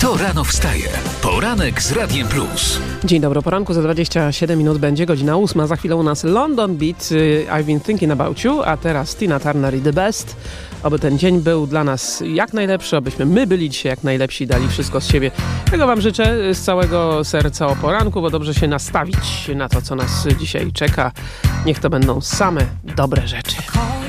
Kto rano wstaje? Poranek z Radiem Plus. Dzień dobry, poranku za 27 minut będzie godzina 8. Za chwilę u nas London Beat, I've been thinking about you, a teraz Tina Turner i The Best. Oby ten dzień był dla nas jak najlepszy, abyśmy my byli dzisiaj jak najlepsi, dali wszystko z siebie. Tego wam życzę z całego serca o poranku, bo dobrze się nastawić na to, co nas dzisiaj czeka. Niech to będą same dobre rzeczy.